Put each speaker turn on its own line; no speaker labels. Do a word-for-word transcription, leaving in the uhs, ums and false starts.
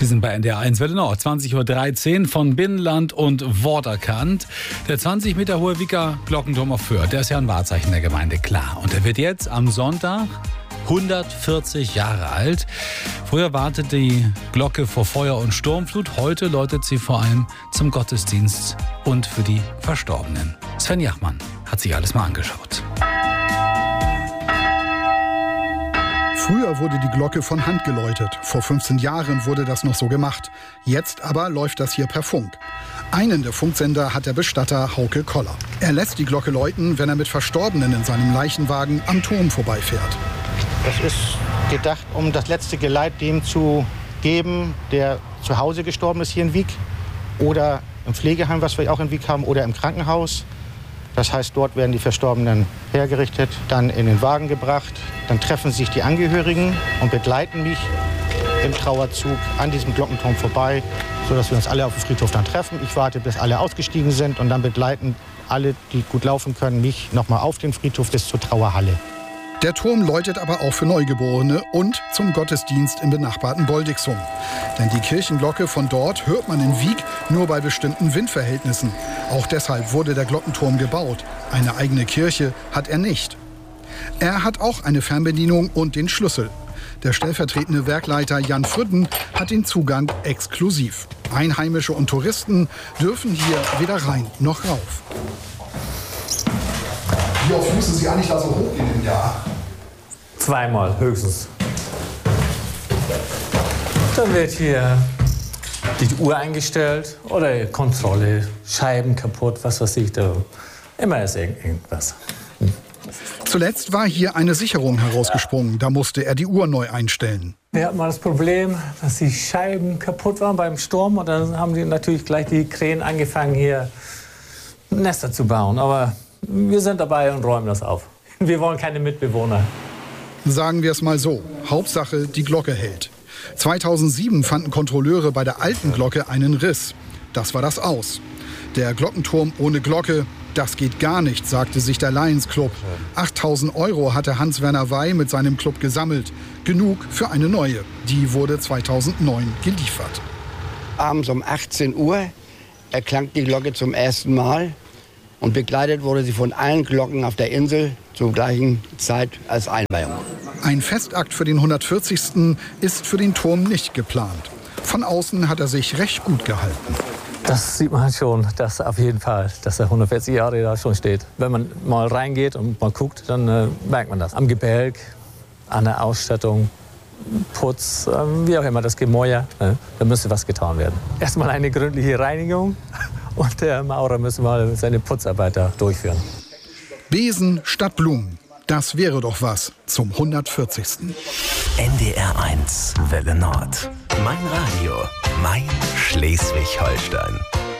Sie sind bei N D R eins Welle Nord, zwanzig Uhr dreizehn von Binnenland und Wort erkannt. Der zwanzig Meter hohe Wicker Glockenturm auf Fürth, der ist ja ein Wahrzeichen der Gemeinde, klar. Und er wird jetzt am Sonntag hundertvierzig Jahre alt. Früher wartete die Glocke vor Feuer und Sturmflut. Heute läutet sie vor allem zum Gottesdienst und für die Verstorbenen. Sven Jachmann hat sich alles mal angeschaut.
Früher wurde die Glocke von Hand geläutet. Vor fünfzehn Jahren wurde das noch so gemacht. Jetzt aber läuft das hier per Funk. Einen der Funksender hat der Bestatter Hauke Koller. Er lässt die Glocke läuten, wenn er mit Verstorbenen in seinem Leichenwagen am Turm vorbeifährt.
Das ist gedacht, um das letzte Geleit dem zu geben, der zu Hause gestorben ist hier in Wiek oder im Pflegeheim, was wir auch in Wiek haben, oder im Krankenhaus. Das heißt, dort werden die Verstorbenen hergerichtet, dann in den Wagen gebracht. Dann treffen sich die Angehörigen und begleiten mich im Trauerzug an diesem Glockenturm vorbei, sodass wir uns alle auf dem Friedhof dann treffen. Ich warte, bis alle ausgestiegen sind und dann begleiten alle, die gut laufen können, mich nochmal auf den Friedhof bis zur Trauerhalle.
Der Turm läutet aber auch für Neugeborene und zum Gottesdienst im benachbarten Boldixum. Denn die Kirchenglocke von dort hört man in Wiek nur bei bestimmten Windverhältnissen. Auch deshalb wurde der Glockenturm gebaut. Eine eigene Kirche hat er nicht. Er hat auch eine Fernbedienung und den Schlüssel. Der stellvertretende Werkleiter Jan Früdden hat den Zugang exklusiv. Einheimische und Touristen dürfen hier weder rein noch rauf. Wie oft müssen Sie eigentlich da so hochgehen im Jahr?
Zweimal höchstens. Dann wird hier die Uhr eingestellt oder Kontrolle, Scheiben kaputt, was weiß ich. Da. Immer ist irgendwas. Hm.
Zuletzt war hier eine Sicherung herausgesprungen. Da musste er die Uhr neu einstellen.
Wir hatten mal das Problem, dass die Scheiben kaputt waren beim Sturm. Und dann haben die natürlich gleich die Krähen angefangen, hier Nester zu bauen. Aber wir sind dabei und räumen das auf. Wir wollen keine Mitbewohner.
Sagen wir es mal so. Hauptsache, die Glocke hält. zweitausendsieben fanden Kontrolleure bei der alten Glocke einen Riss. Das war das Aus. Der Glockenturm ohne Glocke, das geht gar nicht, sagte sich der Lions Club. achttausend Euro hatte Hans-Werner Wey mit seinem Club gesammelt. Genug für eine neue. Die wurde zweitausendneun geliefert.
Abends um achtzehn Uhr erklang die Glocke zum ersten Mal. Und begleitet wurde sie von allen Glocken auf der Insel zur gleichen Zeit als Einweihung.
Ein Festakt für den hundertvierzigsten ist für den Turm nicht geplant. Von außen hat er sich recht gut gehalten.
Das sieht man schon, dass auf jeden Fall, dass er hundertvierzig Jahre da schon steht. Wenn man mal reingeht und mal guckt, dann äh, merkt man das. Am Gebälk, an der Ausstattung, Putz, äh, wie auch immer, das Gemäuer, äh, da müsste was getan werden. Erstmal eine gründliche Reinigung. Und der Maurer müssen mal seine Putzarbeiter durchführen.
Besen statt Blumen. Das wäre doch was zum hundertvierzigsten
N D R eins Welle Nord. Mein Radio, mein Schleswig-Holstein.